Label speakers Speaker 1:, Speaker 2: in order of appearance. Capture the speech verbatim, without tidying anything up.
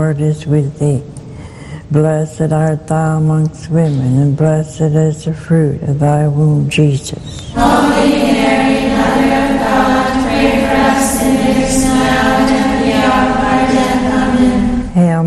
Speaker 1: Lord is with thee. Blessed art thou amongst women, and blessed is the fruit of thy womb, Jesus.
Speaker 2: Amen.